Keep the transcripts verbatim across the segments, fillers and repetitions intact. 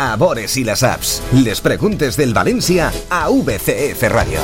a Bores y las apps. Les preguntes del Valencia a V C F Radio.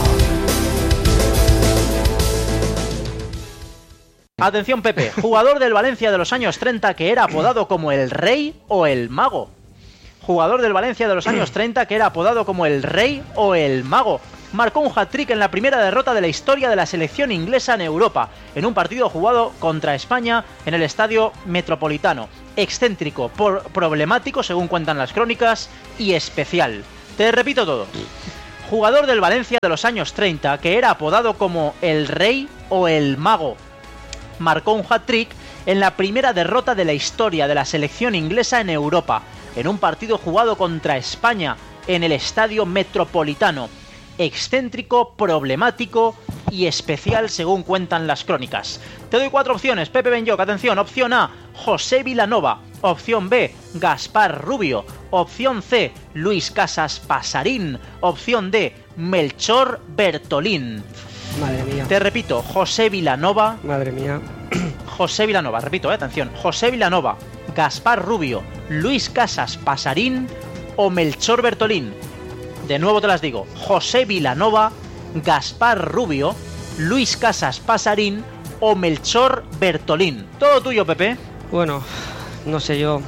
Atención, Pepe, jugador del Valencia de los años treinta que era apodado como el Rey o el Mago. Jugador del Valencia de los años treinta que era apodado como el Rey o el Mago. Marcó un hat-trick en la primera derrota de la historia de la selección inglesa en Europa, en un partido jugado contra España en el Estadio Metropolitano. Excéntrico, por problemático según cuentan las crónicas, y especial. Te repito todo. Jugador del Valencia de los años treinta que era apodado como el Rey o el Mago. Marcó un hat-trick en la primera derrota de la historia de la selección inglesa en Europa, en un partido jugado contra España en el Estadio Metropolitano. Excéntrico, problemático y especial según cuentan las crónicas. Te doy cuatro opciones, Pepe Benlloch, atención. Opción A, José Vilanova. Opción B, Gaspar Rubio. Opción C, Luis Casas Pasarín. Opción D, Melchor Bertolín. Madre mía. Te repito, José Vilanova. Madre mía. José Vilanova, repito, eh, atención. José Vilanova, Gaspar Rubio, Luis Casas Pasarín o Melchor Bertolín. De nuevo te las digo. José Vilanova, Gaspar Rubio, Luis Casas Pasarín o Melchor Bertolín. Todo tuyo, Pepe. Bueno, no sé yo.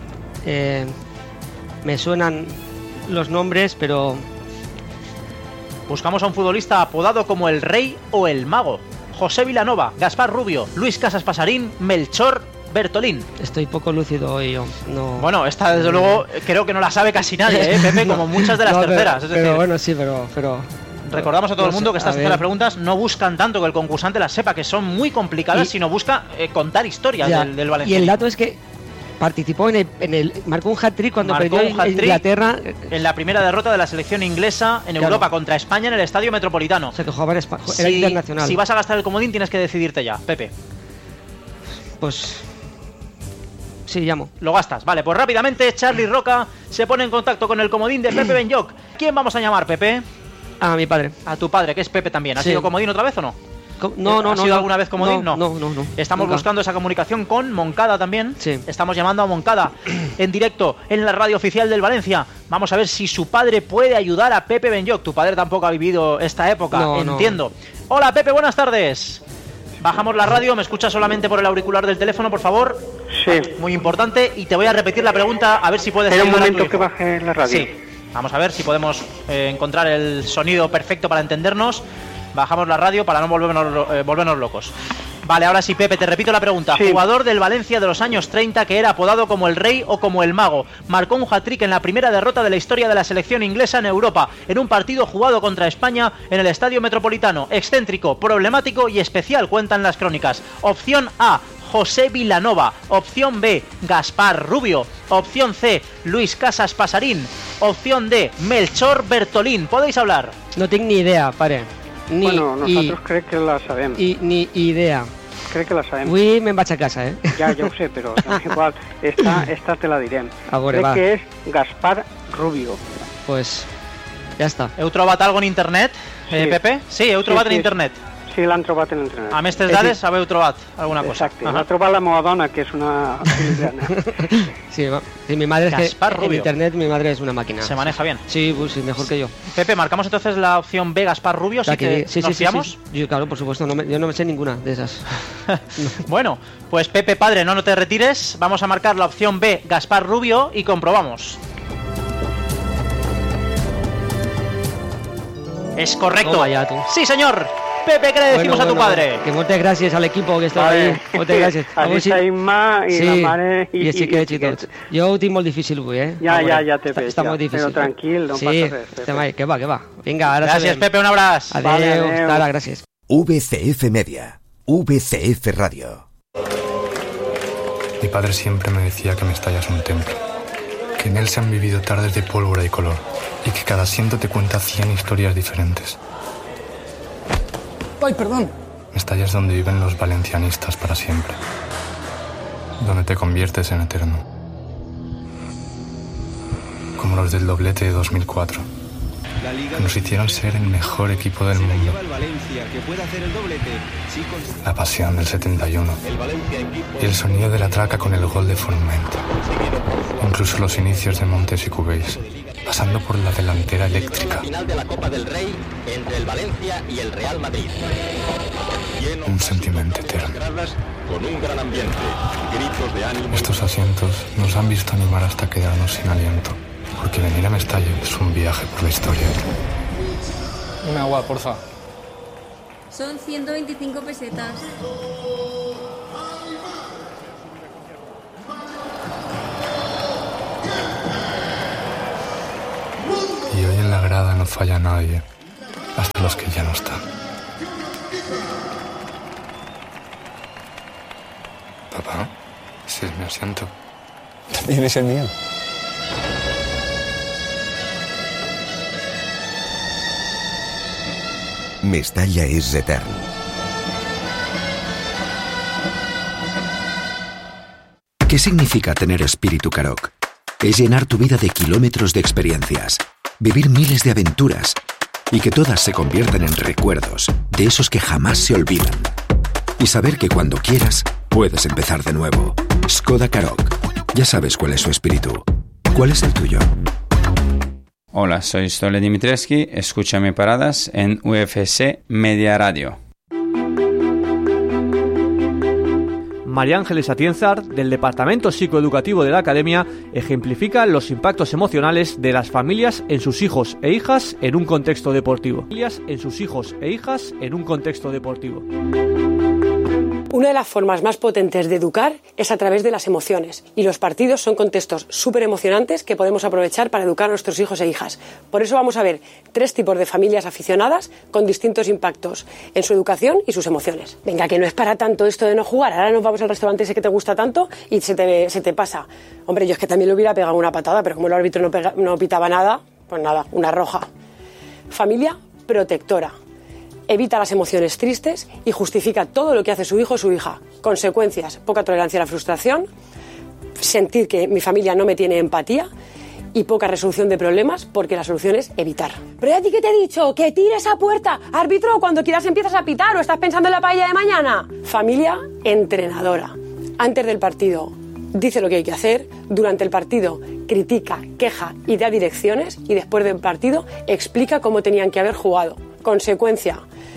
Eh, me suenan los nombres, pero... Buscamos a un futbolista apodado como el Rey o el Mago. José Vilanova, Gaspar Rubio, Luis Casas Pasarín, Melchor Bertolín. Estoy poco lúcido hoy yo. No... Bueno, esta desde luego creo que no la sabe casi nadie, ¿eh, Pepe? Como muchas de las no, terceras. Pero, es decir, pero bueno, sí, pero... pero... Recordamos a todo no el mundo sé, que estas terceras preguntas no buscan tanto que el concursante las sepa, que son muy complicadas, y... sino busca eh, contar historias ya, del, del Valencia. Y el dato es que participó en el, en el marcó un hat-trick cuando marcó perdió un hat-trick Inglaterra en la primera derrota de la selección inglesa en claro. Europa contra España en el Estadio Metropolitano. O sea, que jugaba en España, si, era internacional. Si vas a gastar el comodín tienes que decidirte ya, Pepe. Pues... sí, llamo. Lo gastas. Vale, pues rápidamente Charly Roca se pone en contacto con el comodín de Pepe Benlloch. ¿Quién vamos a llamar, Pepe? A mi padre. A tu padre, que es Pepe también. ¿Ha sí. sido comodín otra vez o no? No, no, ¿Ha no. sido no, alguna vez comodín? No, no, no. no, no Estamos nunca. buscando esa comunicación con Moncada también. Sí. Estamos llamando a Moncada en directo en la radio oficial del Valencia. Vamos a ver si su padre puede ayudar a Pepe Benlloch. Tu padre tampoco ha vivido esta época, no, entiendo. No. Hola, Pepe, buenas tardes. Bajamos la radio, me escuchas solamente por el auricular del teléfono, por favor. Sí. Muy importante, y te voy a repetir la pregunta a ver si puedes... Espera un momento que baje la radio. Sí. Vamos a ver si podemos eh, encontrar el sonido perfecto para entendernos. Bajamos la radio para no volvernos, eh, volvernos locos. Vale, ahora sí, Pepe, te repito la pregunta. Sí. Jugador del Valencia de los años treinta que era apodado como el Rey o como el Mago. Marcó un hat-trick en la primera derrota de la historia de la selección inglesa en Europa, en un partido jugado contra España en el Estadio Metropolitano. Excéntrico, problemático y especial, cuentan las crónicas. Opción A, José Vilanova. Opción B, Gaspar Rubio. Opción C, Luis Casas Pasarín. Opción D, Melchor Bertolín. ¿Podéis hablar? No tengo ni idea, pare. Ni, bueno, nosotros i, crec que la sabem. I, ni idea. Crec que la sabem. Avui me'n vaig a casa, eh? Ja, ja ho sé, però igual, esta, esta te la direm. A veure, crec va. que és Gaspar Rubio. Pues ja està. Heu trobat algo en internet, eh, sí. Pepe? Sí, heu trobat sí, en sí, internet. Sí, l'han trobat en internet. Amb aquestes dades sí. Haveu trobat alguna cosa. Exacte, l'ha trobat la meva dona, que és una filigrana. Sí, sí, mi madre es Gaspar que Rubio. en internet mi madre es una máquina. Se maneja bien. Sí, pues sí, mejor que yo. Pepe, marcamos entonces la opción B, Gaspar Rubio, ¿sí que sí, nos sí, fiamos? Sí, sí. Yo, claro, por supuesto, no me, yo no me sé ninguna de esas. No. Bueno, pues Pepe, padre, no, no te retires. Vamos a marcar la opción B, Gaspar Rubio, y comprobamos. Es correcto. Toma ya, tú. Sí, señor. Pepe, ¿qué le decimos bueno, a tu bueno, padre? Que muchas gracias al equipo que está vale. ahí. Muchas gracias. Aquí està Imma i sí, la mare i, i així que i, tots. Jo ho tinc molt difícil avui, eh? Ja, ja, ja te veig. Està ja. molt difícil. Però tranquil, no sí, passa res. Sí, mai, que va, que va. Vinga, ara Gràcies, sabem. Pepe, un abraç. Adéu, vale, adéu. hasta ara, gràcies. V C F Media, V C F Radio. Mi padre siempre me decía que Mestalla es un templo, que en él se han vivido tardes de pólvora y color, y que cada asiento te cuenta cien historias diferentes. ¡Ay, perdón! Mestalla es donde viven los valencianistas para siempre, donde te conviertes en eterno, como los del doblete de dos mil cuatro, que nos hicieron ser el mejor equipo del mundo, la pasión del setenta y uno y el sonido de la traca con el gol de Forment, incluso incluso los inicios de Montes y Cubéis, pasando por la delantera eléctrica. Final de la Copa del Rey entre el Valencia y el Real Madrid. Un sentimiento eterno. Con un gran ambiente, gritos de ánimo. Estos asientos nos han visto animar hasta quedarnos sin aliento, porque venir a Mestalla es un viaje por la historia. Un agua, porfa. Son ciento veinticinco pesetas. Y hoy en la grada no falla nadie, hasta los que ya no están. Papá, ese es mi asiento. También es el mío. Mestalla es eterno. ¿Qué significa tener espíritu Karoq? Es llenar tu vida de kilómetros de experiencias, vivir miles de aventuras y que todas se conviertan en recuerdos de esos que jamás se olvidan. Y saber que cuando quieras, puedes empezar de nuevo. Skoda Karoq. Ya sabes cuál es su espíritu. ¿Cuál es el tuyo? Hola, soy Stole Dimitrescu. Escúchame paradas en U F C Media Radio. María Ángeles Atienzar, del Departamento Psicoeducativo de la Academia, ejemplifica los impactos emocionales de las familias en sus hijos e hijas en un contexto deportivo. Familias en sus hijos e hijas en un contexto deportivo. Una de las formas más potentes de educar es a través de las emociones, y los partidos son contextos súper emocionantes que podemos aprovechar para educar a nuestros hijos e hijas. Por eso vamos a ver tres tipos de familias aficionadas con distintos impactos en su educación y sus emociones. Venga, que no es para tanto esto de no jugar, ahora nos vamos al restaurante ese que te gusta tanto y se te, se te pasa. Hombre, yo es que también le hubiera pegado una patada, pero como el árbitro no, pega, no pitaba nada, pues nada, una roja. Familia protectora. Evita las emociones tristes y justifica todo lo que hace su hijo o su hija. Consecuencias: poca tolerancia a la frustración, sentir que mi familia no me tiene empatía y poca resolución de problemas, porque la solución es evitar. ¿Pero ya a ti qué te he dicho? ¡Que tires a puerta! Árbitro, cuando quieras empiezas a pitar, o estás pensando en la paella de mañana. Familia entrenadora. Antes del partido dice lo que hay que hacer, durante el partido critica, queja y da direcciones, y después del partido explica cómo tenían que haber jugado. Consecuencia: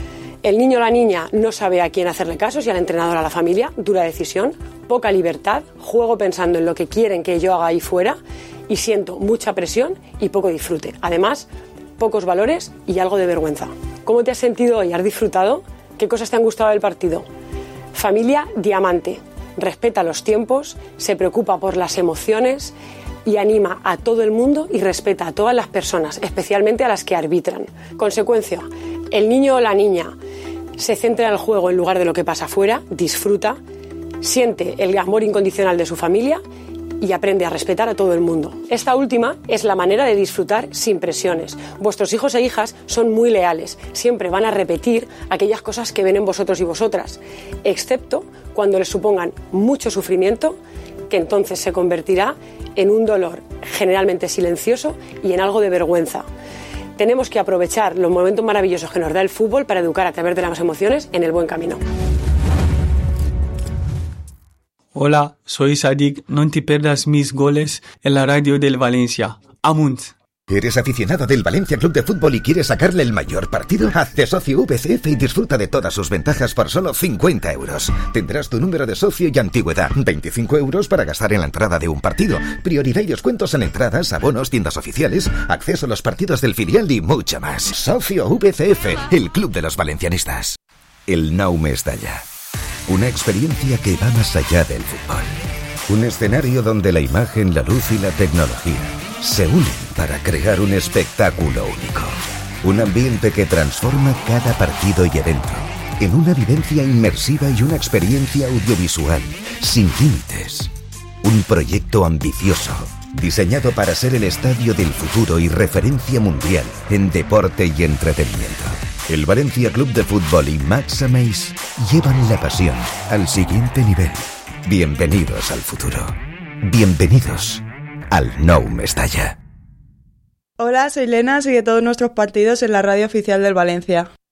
el niño o la niña no sabe a quién hacerle caso, si al entrenador o a la familia, dura decisión, poca libertad, juego pensando en lo que quieren que yo haga ahí fuera y siento mucha presión y poco disfrute. Además, pocos valores y algo de vergüenza. ¿Cómo te has sentido hoy? ¿Has disfrutado? ¿Qué cosas te han gustado del partido? Familia diamante. Respeta los tiempos, se preocupa por las emociones y anima a todo el mundo y respeta a todas las personas, especialmente a las que arbitran. Consecuencia: el niño o la niña se centra en el juego en lugar de lo que pasa afuera, disfruta, siente el amor incondicional de su familia y aprende a respetar a todo el mundo. Esta última es la manera de disfrutar sin presiones. Vuestros hijos e hijas son muy leales, siempre van a repetir aquellas cosas que ven en vosotros y vosotras, excepto cuando les supongan mucho sufrimiento, que entonces se convertirá en un dolor generalmente silencioso y en algo de vergüenza. Tenemos que aprovechar los momentos maravillosos que nos da el fútbol para educar a través de las emociones en el buen camino. Hola, soy Sadik. No te pierdas mis goles en la radio del Valencia. Amunt. ¿Eres aficionado del Valencia Club de Fútbol y quieres sacarle el mayor partido? Hazte socio V C F y disfruta de todas sus ventajas por solo cincuenta euros. Tendrás tu número de socio y antigüedad. veinticinco euros para gastar en la entrada de un partido. Prioridad y descuentos en entradas, abonos, tiendas oficiales, acceso a los partidos del filial y mucho más. Socio V C F, el club de los valencianistas. El Nou Mestalla. Una experiencia que va más allá del fútbol. Un escenario donde la imagen, la luz y la tecnología se unen para crear un espectáculo único. Un ambiente que transforma cada partido y evento en una vivencia inmersiva y una experiencia audiovisual sin límites. Un proyecto ambicioso, diseñado para ser el estadio del futuro y referencia mundial en deporte y entretenimiento. El Valencia Club de Fútbol y Max Ameis llevan la pasión al siguiente nivel. Bienvenidos al futuro. Bienvenidos al Nou Mestalla. Hola, soy Lena, sigue todos nuestros partidos en la radio oficial del Valencia.